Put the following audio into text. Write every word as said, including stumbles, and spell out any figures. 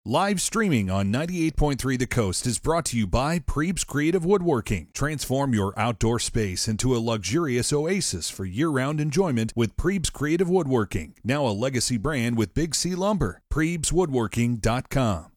Live streaming on ninety-eight point three The Coast is brought to you by Prebes Creative Woodworking. Transform your outdoor space into a luxurious oasis for year-round enjoyment with Prebes Creative Woodworking, now a legacy brand with Big C Lumber. Prebes Woodworking dot com.